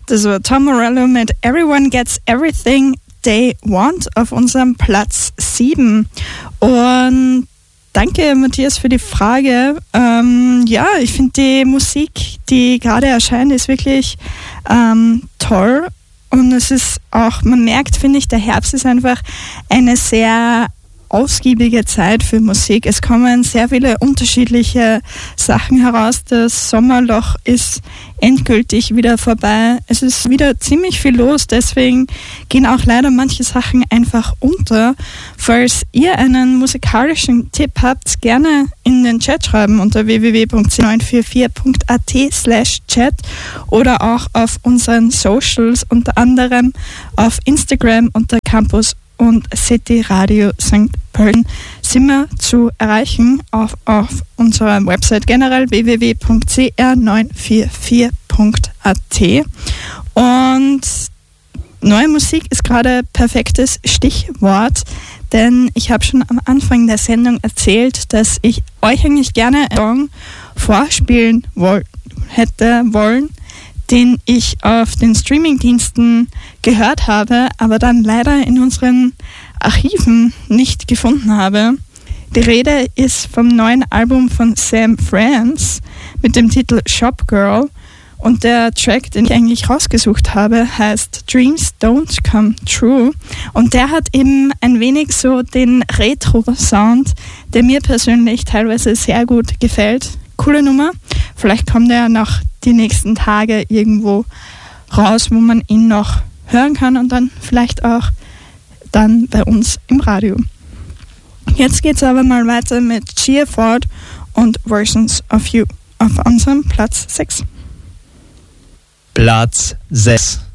Das war Tom Morello mit Everyone Gets Everything They Want auf unserem Platz 7. Und danke, Matthias, für die Frage. Ja, ich finde die Musik, die gerade erscheint, ist wirklich toll. Und es ist auch, man merkt, finde ich, der Herbst ist einfach eine sehr ausgiebige Zeit für Musik. Es kommen sehr viele unterschiedliche Sachen heraus. Das Sommerloch ist endgültig wieder vorbei. Es ist wieder ziemlich viel los, deswegen gehen auch leider manche Sachen einfach unter. Falls ihr einen musikalischen Tipp habt, gerne in den Chat schreiben unter www.c944.at/chat oder auch auf unseren Socials, unter anderem auf Instagram unter Campus und City Radio St. Pölten sind wir zu erreichen auf unserer Website generell www.cr944.at. Und neue Musik ist gerade perfektes Stichwort, denn ich habe schon am Anfang der Sendung erzählt, dass ich euch eigentlich gerne einen Song vorspielen hätte wollen, den ich auf den Streamingdiensten gehört habe, aber dann leider in unseren Archiven nicht gefunden habe. Die Rede ist vom neuen Album von Sam Franz mit dem Titel Shop Girl, und der Track, den ich eigentlich rausgesucht habe, heißt Dreams Don't Come True, und der hat eben ein wenig so den Retro-Sound, der mir persönlich teilweise sehr gut gefällt. Coole Nummer. Vielleicht kommt er noch die nächsten Tage irgendwo raus, wo man ihn noch hören kann und dann vielleicht auch dann bei uns im Radio. Jetzt geht's aber mal weiter mit Gia Ford und Versions of You auf unserem Platz 6. Platz 6.